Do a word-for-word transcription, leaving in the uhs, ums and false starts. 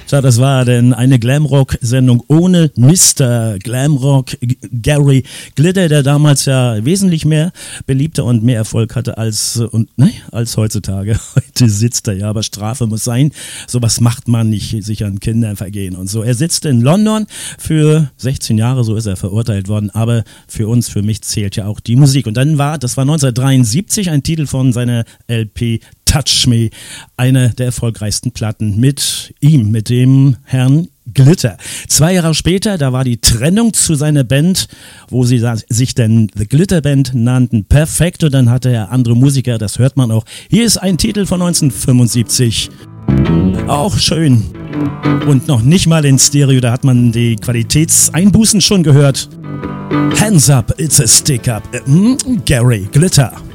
Ja, das war denn eine Glamrock-Sendung ohne Mister Glamrock Gary Glitter, der damals ja wesentlich mehr beliebter und mehr Erfolg hatte als, und, ne, als heutzutage. Heute sitzt er ja, aber Strafe muss sein. Sowas macht man nicht, sich an Kindern vergehen und so. Er sitzt in London für sechzehn Jahre, so ist er verurteilt worden, aber für uns, für mich zählt ja auch die Musik. Und dann war, das war neunzehnhundertdreiundsiebzig, ein Titel von seiner L P Touch Me, eine der erfolgreichsten Platten mit ihm, mit dem Herrn Glitter. Zwei Jahre später, da war die Trennung zu seiner Band, wo sie sich denn The Glitter Band nannten, perfekt. Und dann hatte er andere Musiker, das hört man auch. Hier ist ein Titel von neunzehnhundertfünfundsiebzig. Auch schön. Und noch nicht mal in Stereo, da hat man die Qualitätseinbußen schon gehört. Hands up, it's a stick up. Gary Glitter.